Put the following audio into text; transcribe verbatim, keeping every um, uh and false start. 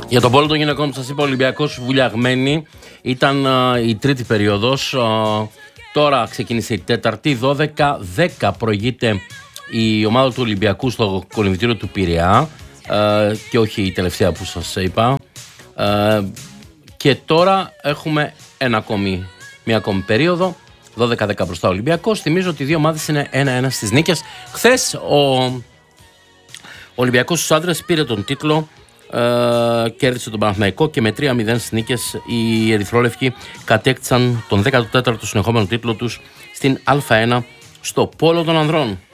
Για τον πόλο των γυναικών που σας είπα, ο Ολυμπιακός βουλιαγμένη ήταν uh, η τρίτη περίοδος. Uh, τώρα ξεκίνησε η τέταρτη, δώδεκα δέκα προηγείται η ομάδα του Ολυμπιακού στο κολυμβητήριο του Πειραιά uh, και όχι η τελευταία που σας είπα. Uh, και τώρα έχουμε ένα ακόμη, μια ακόμη περίοδο, δώδεκα δέκα μπροστά ο Ολυμπιακός. Θυμίζω ότι οι δύο ομάδες είναι ένα ένα στις νίκες. Χθες ο, ο Ολυμπιακός στους άντρες πήρε τον τίτλο. Uh, κέρδισε τον Παναθηναϊκό και με τρία μηδέν στις νίκες οι ερυθρόλευκοι κατέκτησαν τον δέκατο τέταρτο συνεχόμενο τίτλο τους στην Α1 στο πόλο των ανδρών.